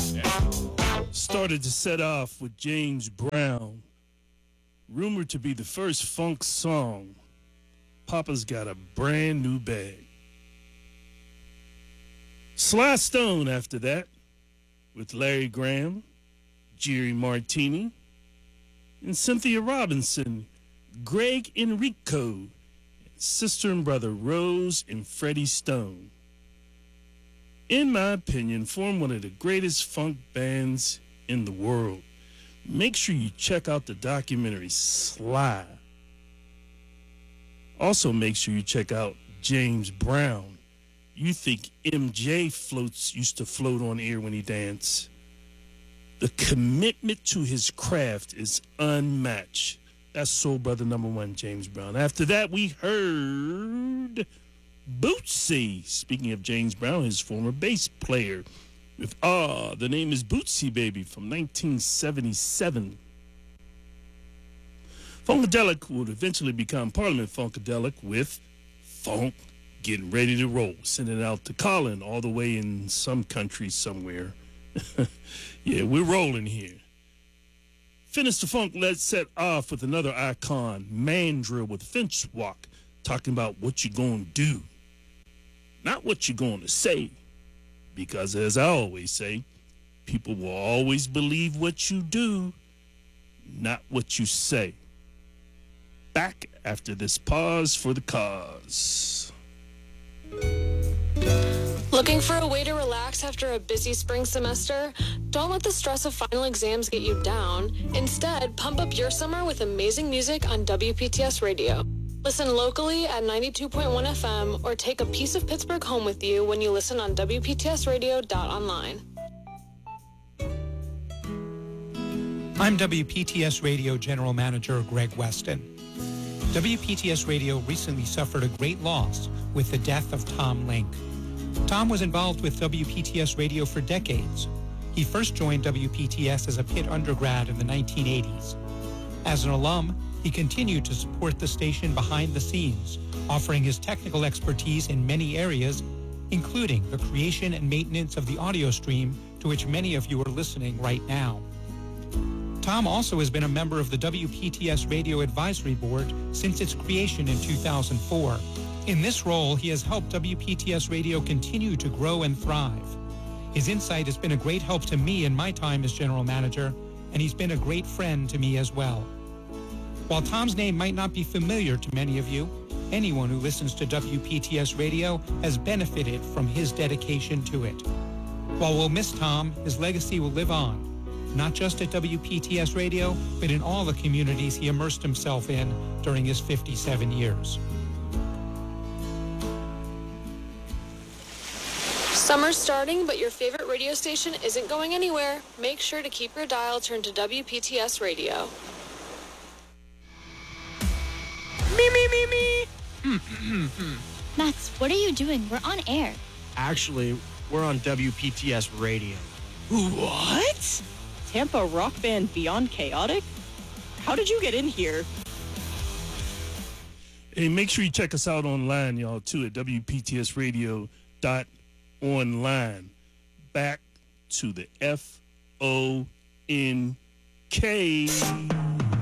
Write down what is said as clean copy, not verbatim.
Started to set off with James Brown, rumored to be the first funk song. Papa's got a brand new bag. Sly Stone after that, with Larry Graham, Jerry Martini, and Cynthia Robinson, Greg Enrico, and sister and brother Rose and Freddie Stone. In my opinion, form one of the greatest funk bands in the world. Make sure you check out the documentary Sly. Also make sure you check out James Brown. You think MJ used to float on air when he danced. The commitment to his craft is unmatched. That's Soul Brother #1, James Brown. After that, we heard Bootsy. Speaking of James Brown, his former bass player, with the name is Bootsy Baby from 1977. Funkadelic would eventually become Parliament Funkadelic with Funk Getting Ready to Roll, sending it out to Colin all the way in some country somewhere. Yeah, we're rolling here. Finished the funk, let's set off with another icon, Mandrill with Finch Walk, talking about what you're going to do, not what you're going to say. Because as I always say, people will always believe what you do, not what you say. Back after this pause for the cause. Looking for a way to relax after a busy spring semester? Don't let the stress of final exams get you down. Instead, pump up your summer with amazing music on WPTS Radio. Listen locally at 92.1 FM or take a piece of Pittsburgh home with you when you listen on WPTSradio.online. I'm WPTS Radio General Manager Greg Weston. WPTS Radio recently suffered a great loss with the death of Tom Link. Tom was involved with WPTS Radio for decades. He first joined WPTS as a Pitt undergrad in the 1980s. As an alum, he continued to support the station behind the scenes, offering his technical expertise in many areas, including the creation and maintenance of the audio stream to which many of you are listening right now. Tom also has been a member of the WPTS Radio Advisory Board since its creation in 2004. In this role, he has helped WPTS Radio continue to grow and thrive. His insight has been a great help to me in my time as general manager, and he's been a great friend to me as well. While Tom's name might not be familiar to many of you, anyone who listens to WPTS Radio has benefited from his dedication to it. While we'll miss Tom, his legacy will live on, not just at WPTS Radio, but in all the communities he immersed himself in during his 57 years. Summer's starting, but your favorite radio station isn't going anywhere. Make sure to keep your dial turned to WPTS Radio. Max, what are you doing? We're on air. Actually, we're on WPTS Radio. What? Tampa rock band Beyond Chaotic? How did you get in here? Hey, make sure you check us out online, y'all, too, at WPTSradio.online. Back to the FONK.